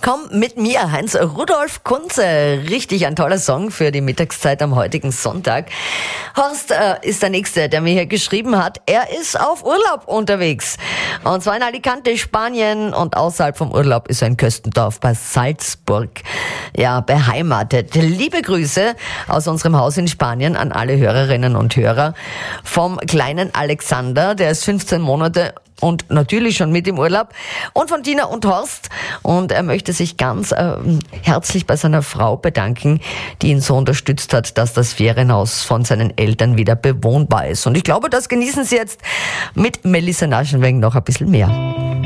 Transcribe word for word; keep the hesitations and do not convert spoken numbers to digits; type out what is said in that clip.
Komm mit mir, Heinz Rudolf Kunze. Richtig ein toller Song für die Mittagszeit am heutigen Sonntag. Horst äh, ist der Nächste, der mir hier geschrieben hat. Er ist auf Urlaub unterwegs. Und zwar in Alicante, Spanien. Und außerhalb vom Urlaub ist ein Köstendorf bei Salzburg. Ja, beheimatet. Liebe Grüße aus unserem Haus in Spanien an alle Hörerinnen und Hörer. Vom kleinen Alexander, der ist fünfzehn Monate und natürlich schon mit im Urlaub, und von Tina und Horst. Und er möchte sich ganz äh, herzlich bei seiner Frau bedanken, die ihn so unterstützt hat, dass das Ferienhaus von seinen Eltern wieder bewohnbar ist. Und ich glaube, das genießen sie jetzt mit Melissa Naschenweng noch ein bisschen mehr.